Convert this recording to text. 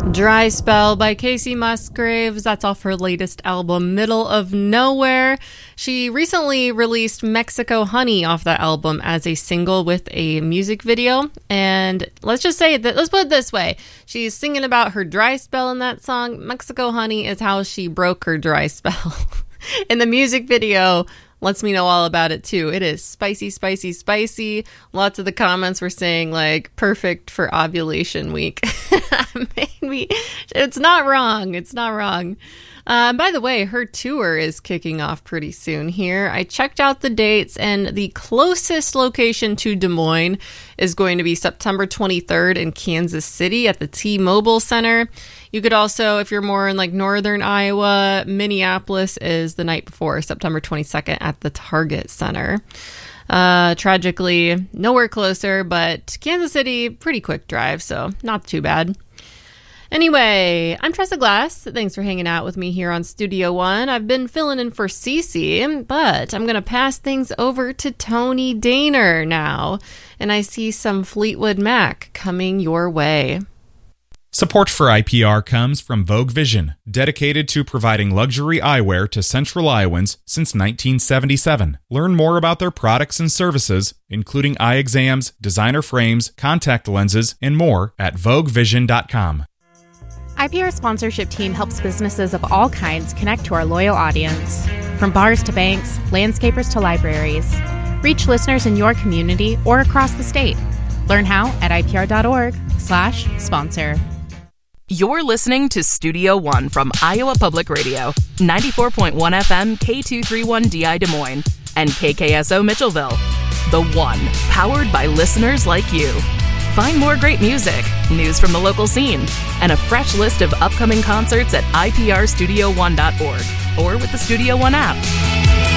Dry Spell by Casey Musgraves. That's off her latest album, Middle of Nowhere. She recently released Mexico Honey off that album as a single with a music video. And let's just say that, let's put it this way. She's singing about her dry spell in that song. Mexico Honey is how she broke her dry spell. In the music video, lets me know all about it too. It is spicy, spicy, spicy. Lots of the comments were saying like perfect for ovulation week. It's not wrong. It's not wrong. By the way, her tour is kicking off pretty soon here. I checked out the dates, and the closest location to Des Moines is going to be September 23rd in Kansas City at the T-Mobile Center. You could also, if you're more in like northern Iowa, Minneapolis is the night before, September 22nd at the Target Center. Tragically, nowhere closer, but Kansas City, pretty quick drive, so not too bad. Anyway, I'm Tressa Glass. Thanks for hanging out with me here on Studio One. I've been filling in for Cece, but I'm going to pass things over to Tony Daner now. And I see some Fleetwood Mac coming your way. Support for IPR comes from Vogue Vision, dedicated to providing luxury eyewear to Central Iowans since 1977. Learn more about their products and services, including eye exams, designer frames, contact lenses, and more at voguevision.com. IPR sponsorship team helps businesses of all kinds connect to our loyal audience. From bars to banks, landscapers to libraries. Reach listeners in your community or across the state. Learn how at ipr.org/sponsor. You're listening to Studio One from Iowa Public Radio, 94.1 FM K231DI Des Moines, and KKSO Mitchellville. The One, powered by listeners like you. Find more great music, news from the local scene, and a fresh list of upcoming concerts at iprstudio1.org or with the Studio One app.